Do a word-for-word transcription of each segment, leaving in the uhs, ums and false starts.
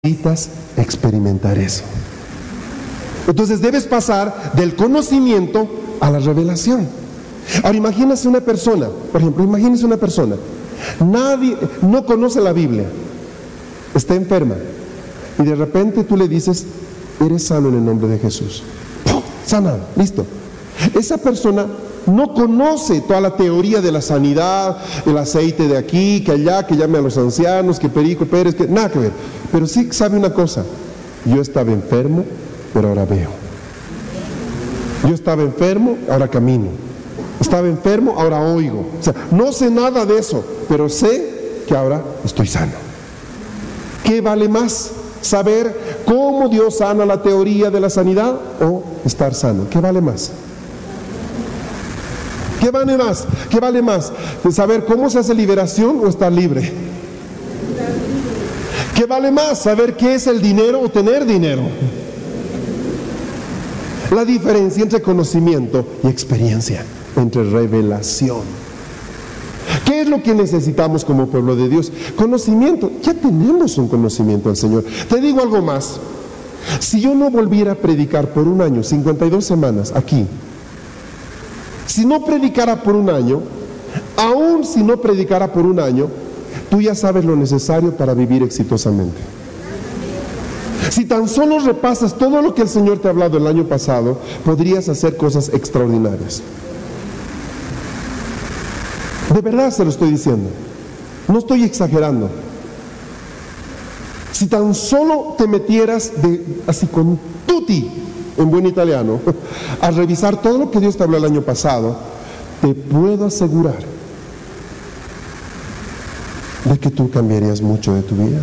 necesitas experimentar eso. Entonces debes pasar del conocimiento a la revelación. Ahora imagínese una persona, por ejemplo, imagínese una persona, nadie, no conoce la Biblia, está enferma, y de repente tú le dices, eres sano en el nombre de Jesús. ¡Pum! Sanado, listo. Esa persona no conoce toda la teoría de la sanidad, el aceite de aquí, que allá, que llame a los ancianos, que Perico Pérez, que nada que ver. Pero sí sabe una cosa, yo estaba enfermo, pero ahora veo. Yo estaba enfermo, ahora camino. Estaba enfermo, ahora oigo. O sea, no sé nada de eso, pero sé que ahora estoy sano. ¿Qué vale más? ¿Saber cómo Dios sana la teoría de la sanidad o estar sano? ¿Qué vale más? ¿Qué vale más? ¿Qué vale más? ¿Saber cómo se hace liberación o estar libre? ¿Qué vale más? ¿Saber qué es el dinero o tener dinero? La diferencia entre conocimiento y experiencia, entre revelación. ¿Qué es lo que necesitamos como pueblo de Dios? Conocimiento. Ya tenemos un conocimiento del Señor. Te digo algo más. Si yo no volviera a predicar por un año, cincuenta y dos semanas, aquí, si no predicara por un año, aún si no predicara por un año, tú ya sabes lo necesario para vivir exitosamente. Si tan solo repasas todo lo que el Señor te ha hablado el año pasado, podrías hacer cosas extraordinarias. De verdad se lo estoy diciendo. No estoy exagerando. Si tan solo te metieras de, así con tutti, en buen italiano, a revisar todo lo que Dios te habló el año pasado, te puedo asegurar de que tú cambiarías mucho de tu vida.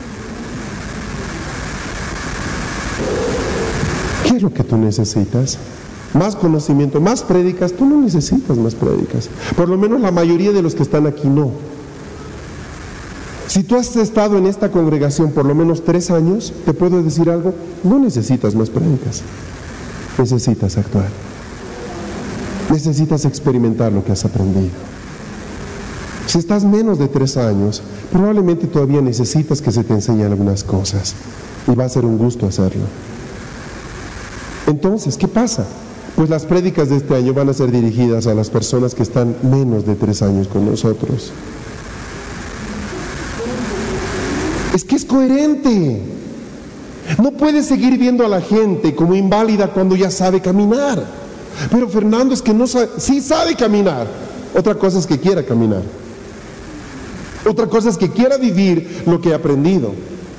¿Qué es lo que tú necesitas? Más conocimiento, más prédicas. Tú no necesitas más prédicas. Por lo menos la mayoría de los que están aquí no. Si tú has estado en esta congregación por lo menos tres años, te puedo decir algo, no necesitas más prédicas. Necesitas actuar. Necesitas experimentar lo que has aprendido. Si estás menos de tres años, probablemente todavía necesitas que se te enseñen algunas cosas. Y va a ser un gusto hacerlo. Entonces, ¿qué pasa? Pues las prédicas de este año van a ser dirigidas a las personas que están menos de tres años con nosotros. Es que es coherente. No puedes seguir viendo a la gente como inválida cuando ya sabe caminar. Pero Fernando es que no sabe, sí sabe caminar. Otra cosa es que quiera caminar. Otra cosa es que quiera vivir lo que ha aprendido.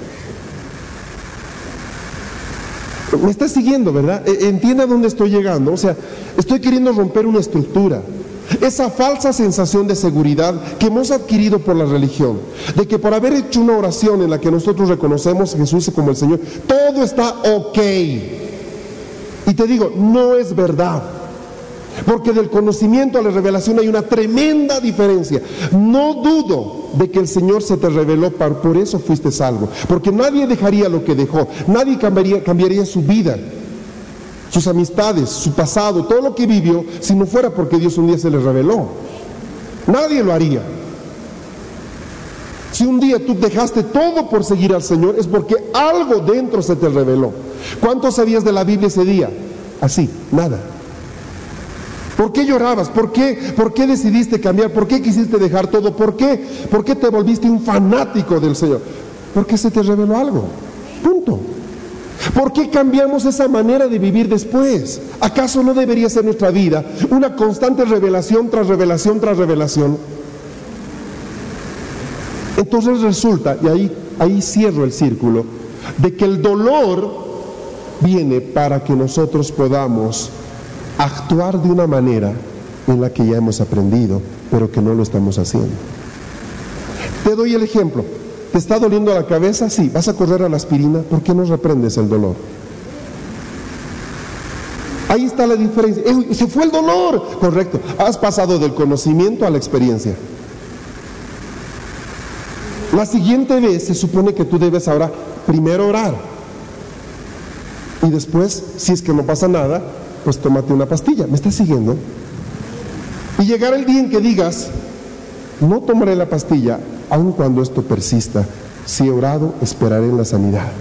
Me está siguiendo, ¿verdad? Entienda dónde estoy llegando. O sea, estoy queriendo romper una estructura. Esa falsa sensación de seguridad que hemos adquirido por la religión, de que por haber hecho una oración en la que nosotros reconocemos a Jesús como el Señor, todo está ok. Y te digo, no es verdad. Porque del conocimiento a la revelación hay una tremenda diferencia. No dudo de que el Señor se te reveló, por eso fuiste salvo. Porque nadie dejaría lo que dejó, nadie cambiaría, cambiaría su vida, sus amistades, su pasado, todo lo que vivió, si no fuera porque Dios un día se le reveló. Nadie lo haría. Si un día tú dejaste todo por seguir al Señor, es porque algo dentro se te reveló. ¿Cuánto sabías de la Biblia ese día? Así, nada. ¿Por qué llorabas? ¿Por qué, ¿Por qué decidiste cambiar? ¿Por qué quisiste dejar todo? ¿Por qué? ¿Por qué te volviste un fanático del Señor? Porque se te reveló algo. Punto. ¿Por qué cambiamos esa manera de vivir después? ¿Acaso no debería ser nuestra vida una constante revelación tras revelación tras revelación? Entonces resulta, y ahí, ahí cierro el círculo, de que el dolor viene para que nosotros podamos actuar de una manera en la que ya hemos aprendido, pero que no lo estamos haciendo. Te doy el ejemplo. ¿Te está doliendo la cabeza? Sí. ¿Vas a correr a la aspirina? ¿Por qué no reprendes el dolor? Ahí está la diferencia. ¡Eh, se fue el dolor! Correcto. Has pasado del conocimiento a la experiencia. La siguiente vez se supone que tú debes ahora primero orar. Y después, si es que no pasa nada, pues tómate una pastilla. ¿Me estás siguiendo? Y llegar el día en que digas, no tomaré la pastilla, aun cuando esto persista, Si he orado, esperaré en la sanidad.